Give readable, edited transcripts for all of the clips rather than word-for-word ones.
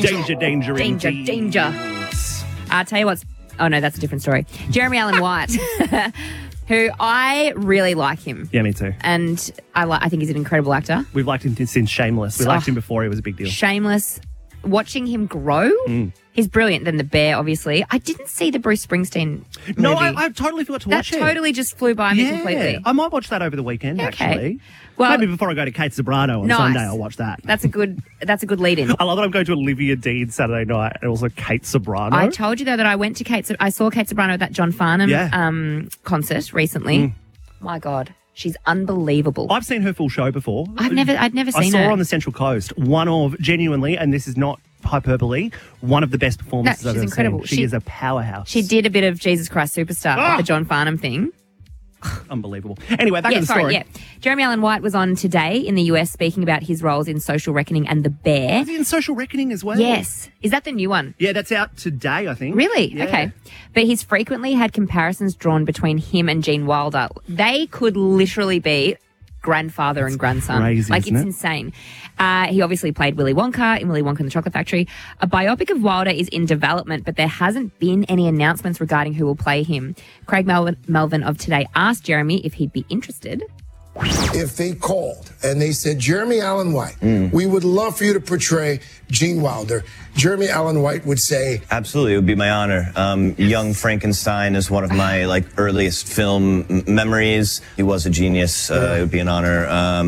Danger, danger, Danger, indeed. danger. I'll tell you what's... Oh, no, that's a different story. Jeremy Allen White, who I really like him. Yeah, me too. And I think he's an incredible actor. We've liked him since Shameless. We liked him before he was a big deal. Shameless. Watching him grow, he's brilliant. Then The Bear, obviously. I didn't see the Bruce Springsteen movie. No, I totally forgot to watch it. That totally just flew by me completely. I might watch that over the weekend, actually. Well, maybe before I go to Kate Sobrano on Sunday, I'll watch that. That's a good lead-in. I love that I'm going to Olivia Dean Saturday night and also Kate Sobrano. I told you, though, that I saw Kate Sobrano at that John Farnham concert recently. My God. She's unbelievable. I've seen her full show before. I'd never seen her. I saw her on the Central Coast. One of, genuinely, and this is not hyperbole, one of the best performances I've ever incredible. seen. She is a powerhouse. She did a bit of Jesus Christ Superstar at the John Farnham thing. Unbelievable. Anyway, back to the story. Jeremy Allen White was on Today in the US speaking about his roles in Social Reckoning and The Bear. Was he in Social Reckoning as well? Yes. Is that the new one? Yeah, that's out today, I think. Really? Yeah. Okay. But he's frequently had comparisons drawn between him and Gene Wilder. They could literally be grandfather and grandson. Crazy, it's insane. He obviously played Willy Wonka in Willy Wonka and the Chocolate Factory. A biopic of Wilder is in development, but there hasn't been any announcements regarding who will play him. Craig Melvin of Today asked Jeremy if he'd be interested. If they called and they said, Jeremy Allen White, we would love for you to portray Gene Wilder, Jeremy Allen White would say, absolutely, it would be my honor. Young Frankenstein is one of my earliest film memories. He was a genius. It would be an honor.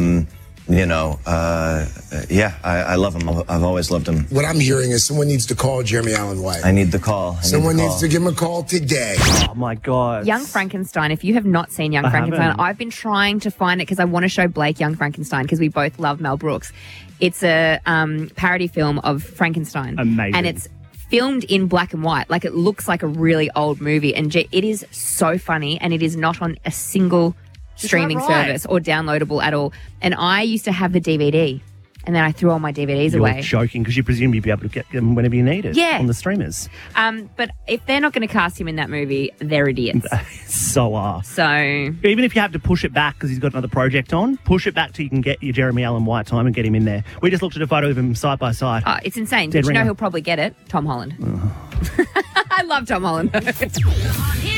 I love him. I've always loved him. What I'm hearing is someone needs to call Jeremy Allen White. I need the call. Someone needs to give him a call today. Oh, my God. Young Frankenstein. If you have not seen Young Frankenstein, I've been trying to find it because I want to show Blake Young Frankenstein because we both love Mel Brooks. It's a parody film of Frankenstein. Amazing. And it's filmed in black and white. It looks like a really old movie. And it is so funny, and it is not on a single streaming service or downloadable at all. And I used to have the DVD, and then I threw all my DVDs away. You're joking, because you presume you'd be able to get them whenever you need it on the streamers. But if they're not going to cast him in that movie, they're idiots. So are. So even if you have to push it back because he's got another project on, push it back till you can get your Jeremy Allen White time and get him in there. We just looked at a photo of him side by side. Oh, it's insane. But you know who'll probably get it? Tom Holland. I love Tom Holland.